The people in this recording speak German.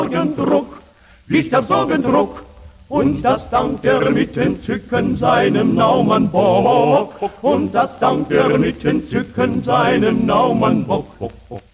Sorgendruck, liegt der Sorgendruck, und das dankt er mit Entzücken seinem Naumann Bock, und das dankt er mit Entzücken seinem Naumann Bock.